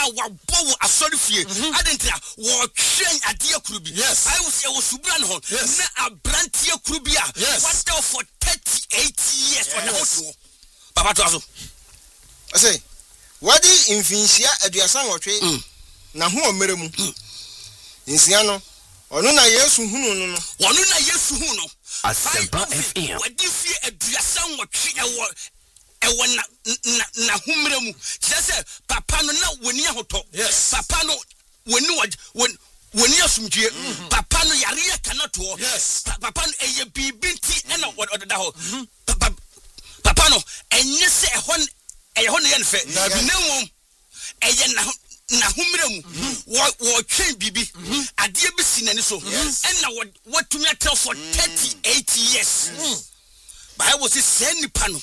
wabo asori fie adentia wo twen ade akuru bi I will say wo subra no na abrantie akuru bi a what the for 38 years on the hotel papa to aso I say what is infinisia aduasa nwotwe na ho omeremu insia no ono na Yesu hunu no ono na Yesu hunu no Asempa FM wadi fie aduasa nwotwe ewo na humremu say papa no na woni ahoto papa no woni asumdue papa no yare kanato papa no eye bibinti na odeda ho papa no enye se ehon ne yenfe nemu eye na humremu wo twen bibi ade bi sinani so na watumi atel for 38 years Bible says say nipa no